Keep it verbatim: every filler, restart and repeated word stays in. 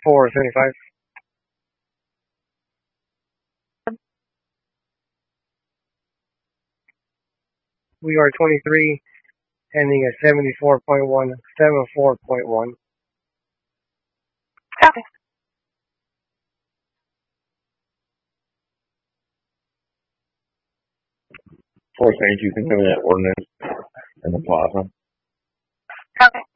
four seventy-five. We are twenty-three, ending at seventy-four point one, seventy-four point one. Copy. four seventy-two, can you have that ordinance in the plaza? Copy.